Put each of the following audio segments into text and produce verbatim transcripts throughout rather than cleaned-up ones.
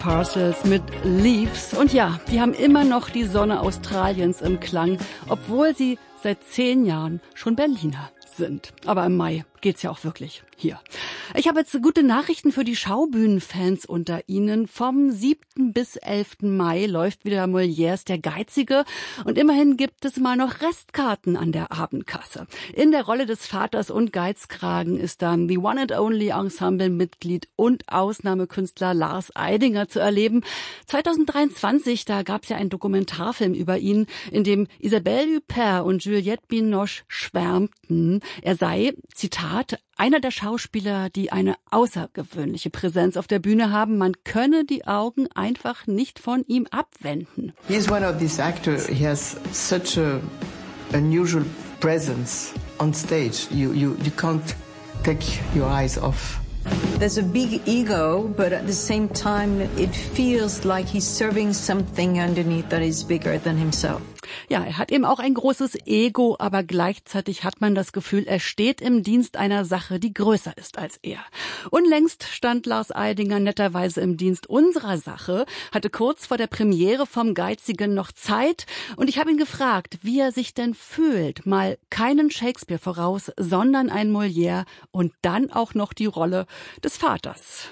Parcels mit Leaves. Und ja, die haben immer noch die Sonne Australiens im Klang, obwohl sie seit zehn Jahren schon Berliner sind. Aber im Mai geht's ja auch wirklich hier. Ich habe jetzt gute Nachrichten für die Schaubühnenfans unter Ihnen. Vom siebten bis elften Mai läuft wieder Molières Der Geizige und immerhin gibt es mal noch Restkarten an der Abendkasse. In der Rolle des Vaters und Geizkragen ist dann The One and Only Ensemble-Mitglied und Ausnahmekünstler Lars Eidinger zu erleben. zweitausenddreiundzwanzig, da gab's ja einen Dokumentarfilm über ihn, in dem Isabelle Huppert und Juliette Binoche schwärmten. Er sei, Zitat, einer der Schauspieler, die eine außergewöhnliche Präsenz auf der Bühne haben. Man könne die Augen einfach nicht von ihm abwenden. He is one of these actors. He has such a unusual presence on stage. You you you can't take your eyes off. There's a big ego, but at the same time it feels like he's serving something underneath that is bigger than himself. Ja, er hat eben auch ein großes Ego, aber gleichzeitig hat man das Gefühl, er steht im Dienst einer Sache, die größer ist als er. Unlängst stand Lars Eidinger netterweise im Dienst unserer Sache, hatte kurz vor der Premiere vom Geizigen noch Zeit und ich habe ihn gefragt, wie er sich denn fühlt, mal keinen Shakespeare voraus, sondern ein Molière und dann auch noch die Rolle des Vaters.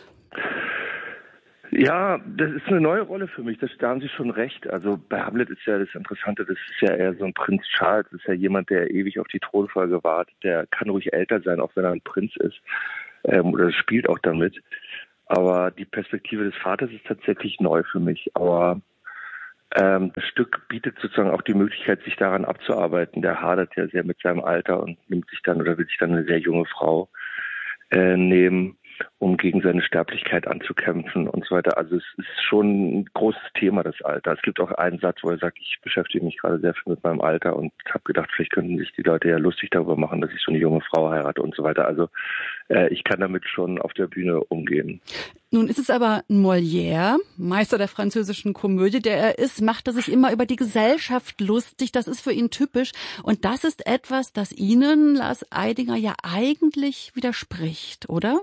Ja, das ist eine neue Rolle für mich, das, da haben Sie schon recht. Also bei Hamlet ist ja das Interessante, das ist ja eher so ein Prinz Charles, das ist ja jemand, der ewig auf die Thronfolge wartet, der kann ruhig älter sein, auch wenn er ein Prinz ist, ähm, oder spielt auch damit. Aber die Perspektive des Vaters ist tatsächlich neu für mich. Aber ähm, das Stück bietet sozusagen auch die Möglichkeit, sich daran abzuarbeiten. Der hadert ja sehr mit seinem Alter und nimmt sich dann oder will sich dann eine sehr junge Frau äh, nehmen, um gegen seine Sterblichkeit anzukämpfen und so weiter. Also es ist schon ein großes Thema, das Alter. Es gibt auch einen Satz, wo er sagt, ich beschäftige mich gerade sehr viel mit meinem Alter und habe gedacht, vielleicht könnten sich die Leute ja lustig darüber machen, dass ich so eine junge Frau heirate und so weiter. Also äh, ich kann damit schon auf der Bühne umgehen. Nun ist es aber ein Molière, Meister der französischen Komödie, der er ist, macht er sich immer über die Gesellschaft lustig. Das ist für ihn typisch. Und das ist etwas, das Ihnen, Lars Eidinger, ja eigentlich widerspricht, oder?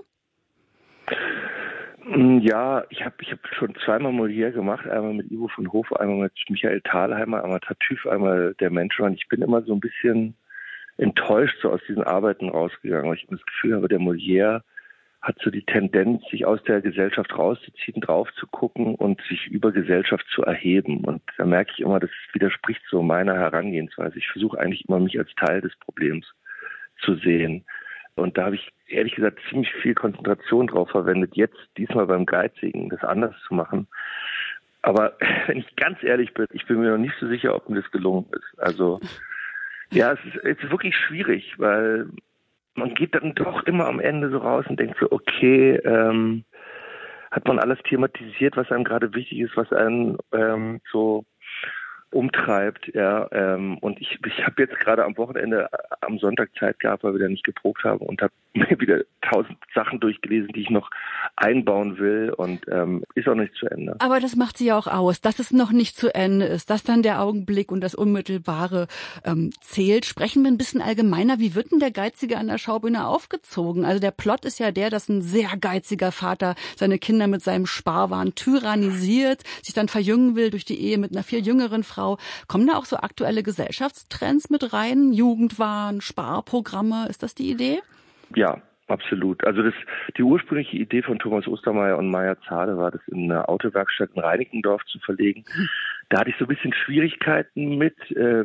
Ja, ich habe ich hab schon zweimal Molière gemacht, einmal mit Ivo von Hof, einmal mit Michael Thalheimer, einmal Tartuffe, einmal Der Mensch. Und ich bin immer so ein bisschen enttäuscht so aus diesen Arbeiten rausgegangen, weil ich immer das Gefühl habe, der Molière hat so die Tendenz, sich aus der Gesellschaft rauszuziehen, drauf zu gucken und sich über Gesellschaft zu erheben. Und da merke ich immer, das widerspricht so meiner Herangehensweise. Ich versuche eigentlich immer, mich als Teil des Problems zu sehen. Und da habe ich ehrlich gesagt ziemlich viel Konzentration drauf verwendet, jetzt diesmal beim Geizigen, das anders zu machen. Aber wenn ich ganz ehrlich bin, ich bin mir noch nicht so sicher, ob mir das gelungen ist. Also ja, es ist, es ist wirklich schwierig, weil man geht dann doch immer am Ende so raus und denkt so, okay, ähm, hat man alles thematisiert, was einem gerade wichtig ist, was einen ähm, so umtreibt, ja, ähm, und ich ich habe jetzt gerade am Wochenende am Sonntag Zeit gehabt, weil wir da nicht geprobt haben und habe mir wieder tausend Sachen durchgelesen, die ich noch einbauen will und ähm, ist auch nicht zu Ende. Aber das macht sie ja auch aus, dass es noch nicht zu Ende ist, dass dann der Augenblick und das Unmittelbare ähm, zählt. Sprechen wir ein bisschen allgemeiner, wie wird denn der Geizige an der Schaubühne aufgezogen? Also der Plot ist ja der, dass ein sehr geiziger Vater seine Kinder mit seinem Sparwahn tyrannisiert, sich dann verjüngen will durch die Ehe mit einer viel jüngeren Frau. Kommen da auch so aktuelle Gesellschaftstrends mit rein? Jugendwahn, Sparprogramme, ist das die Idee? Ja, absolut. Also das, die ursprüngliche Idee von Thomas Ostermeier und Maya Zade war, das in eine Autowerkstatt in Reinickendorf zu verlegen. Da hatte ich so ein bisschen Schwierigkeiten mit, äh,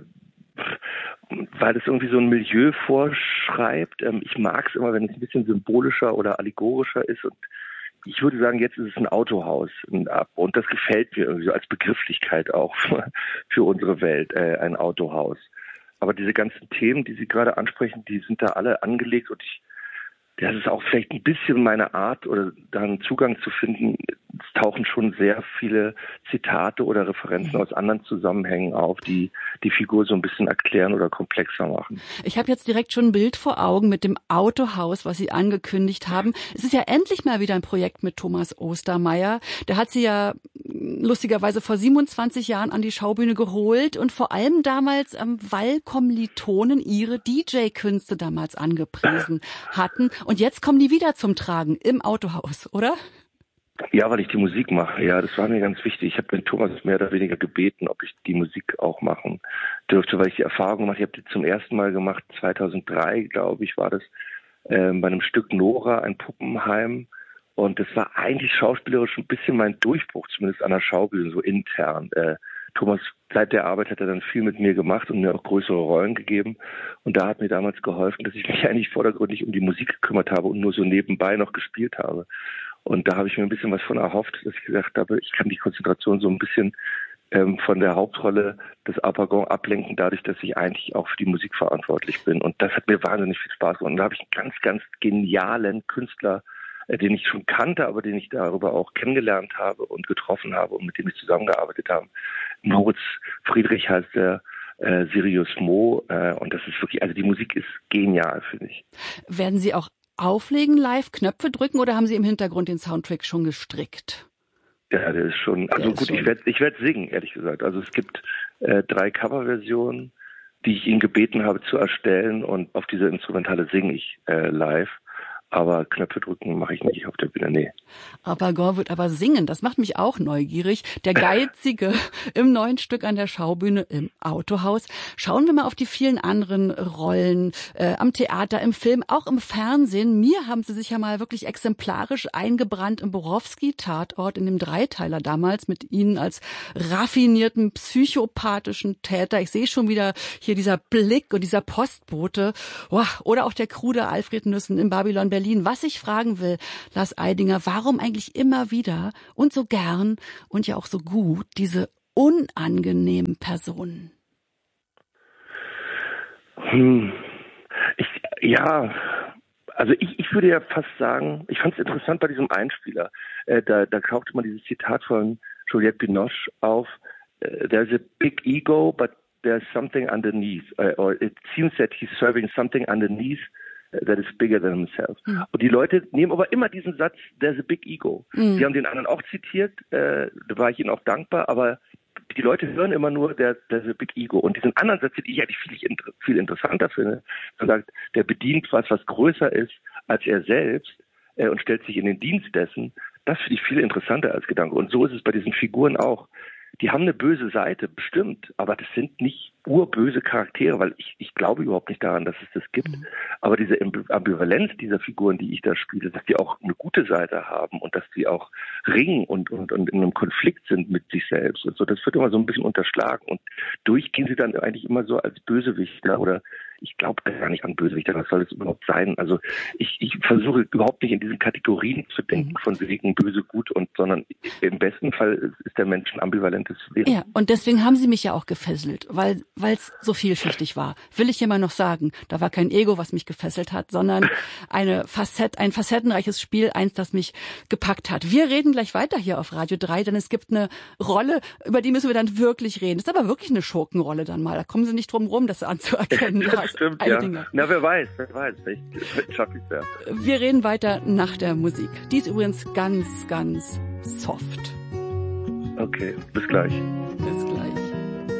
weil das irgendwie so ein Milieu vorschreibt. Ähm, ich mag es immer, wenn es ein bisschen symbolischer oder allegorischer ist und ich würde sagen, jetzt ist es ein Autohaus und das gefällt mir irgendwie so als Begrifflichkeit auch für unsere Welt, äh, ein Autohaus. Aber diese ganzen Themen, die Sie gerade ansprechen, die sind da alle angelegt und ich, das ist auch vielleicht ein bisschen meine Art oder da einen Zugang zu finden. Es tauchen schon sehr viele Zitate oder Referenzen aus anderen Zusammenhängen auf, die die Figur so ein bisschen erklären oder komplexer machen. Ich habe jetzt direkt schon ein Bild vor Augen mit dem Autohaus, was Sie angekündigt haben. Es ist ja endlich mal wieder ein Projekt mit Thomas Ostermeier. Der hat Sie ja lustigerweise vor siebenundzwanzig Jahren an die Schaubühne geholt und vor allem damals, ähm, weil Kommilitonen ihre D J-Künste damals angepriesen hatten. Und jetzt kommen die wieder zum Tragen im Autohaus, oder? Ja, weil ich die Musik mache. Ja, das war mir ganz wichtig. Ich habe den Thomas mehr oder weniger gebeten, ob ich die Musik auch machen dürfte, weil ich die Erfahrung gemacht habe. Ich habe die zum ersten Mal gemacht, zweitausenddrei, glaube ich, war das, äh, bei einem Stück Nora, ein Puppenheim. Und das war eigentlich schauspielerisch ein bisschen mein Durchbruch, zumindest an der Schaubühne, so intern. Äh, Thomas, seit der Arbeit hat er dann viel mit mir gemacht und mir auch größere Rollen gegeben. Und da hat mir damals geholfen, dass ich mich eigentlich vordergründig um die Musik gekümmert habe und nur so nebenbei noch gespielt habe. Und da habe ich mir ein bisschen was von erhofft, dass ich gesagt habe, ich kann die Konzentration so ein bisschen ähm, von der Hauptrolle des Apagon ablenken, dadurch, dass ich eigentlich auch für die Musik verantwortlich bin. Und das hat mir wahnsinnig viel Spaß gemacht. Und da habe ich einen ganz, ganz genialen Künstler, äh, den ich schon kannte, aber den ich darüber auch kennengelernt habe und getroffen habe und mit dem ich zusammengearbeitet habe. Moritz Friedrich heißt der, äh, Sirius Mo. Äh, und das ist wirklich, also die Musik ist genial, finde ich. Werden Sie auch auflegen, live Knöpfe drücken oder haben Sie im Hintergrund den Soundtrack schon gestrickt? Ja, der ist schon, also der gut, schon. ich werde ich werd singen, ehrlich gesagt. Also es gibt äh, drei Coverversionen, die ich ihn gebeten habe zu erstellen und auf diese Instrumentale singe ich äh, live. Aber Knöpfe drücken mache ich nicht auf der Bühne, nee. Apagon wird aber singen, das macht mich auch neugierig. Der Geizige im neuen Stück an der Schaubühne im Autohaus. Schauen wir mal auf die vielen anderen Rollen äh, am Theater, im Film, auch im Fernsehen. Mir haben sie sich ja mal wirklich exemplarisch eingebrannt im Borowski-Tatort, in dem Dreiteiler damals, mit Ihnen als raffinierten, psychopathischen Täter. Ich sehe schon wieder hier dieser Blick und dieser Postbote. Wow. Oder auch der krude Alfred Nüssen in Babylon Berlin. Was ich fragen will, Lars Eidinger, warum eigentlich immer wieder und so gern und ja auch so gut diese unangenehmen Personen? Hm. Ich, ja, also ich, ich würde ja fast sagen, ich fand es interessant bei diesem Einspieler. Äh, da, da tauchte mal dieses Zitat von Juliette Binoche auf. Uh, there's a big ego, but there's something underneath. Uh, or it seems that he's serving something underneath that is bigger than himself. Mhm. Und die Leute nehmen aber immer diesen Satz, there's a big ego. Mhm. Sie haben den anderen auch zitiert, äh, da war ich ihnen auch dankbar, aber die Leute hören immer nur, there's a big ego. Und diesen anderen Satz, den ich eigentlich viel, viel interessanter finde, er sagt, der bedient was, was größer ist als er selbst äh, und stellt sich in den Dienst dessen. Das finde ich viel interessanter als Gedanke. Und so ist es bei diesen Figuren auch. Die haben eine böse Seite, bestimmt, aber das sind nicht urböse Charaktere, weil ich, ich glaube überhaupt nicht daran, dass es das gibt. Mhm. Aber diese Ambivalenz dieser Figuren, die ich da spiele, dass die auch eine gute Seite haben und dass die auch ringen und, und, und in einem Konflikt sind mit sich selbst und so, das wird immer so ein bisschen unterschlagen. Und durchgehen sie dann eigentlich immer so als Bösewichter oder ich glaube gar nicht an Bösewichter, was soll es überhaupt sein? Also ich, ich versuche überhaupt nicht in diesen Kategorien zu denken, von wegen böse, gut und, sondern im besten Fall ist der Mensch ein ambivalentes Wesen. Ja, und deswegen haben Sie mich ja auch gefesselt, weil weil es so vielschichtig war. Will ich immer noch sagen, da war kein Ego, was mich gefesselt hat, sondern eine Facette, ein facettenreiches Spiel, eins, das mich gepackt hat. Wir reden gleich weiter hier auf Radio drei, denn es gibt eine Rolle, über die müssen wir dann wirklich reden. Das ist aber wirklich eine Schurkenrolle dann mal. Da kommen Sie nicht drum rum, das anzuerkennen. Stimmt, ja. Na, wer weiß, wer weiß. Vielleicht schaffe ich es ja. Wir reden weiter nach der Musik. Die ist übrigens ganz, ganz soft. Okay, bis gleich. Bis gleich.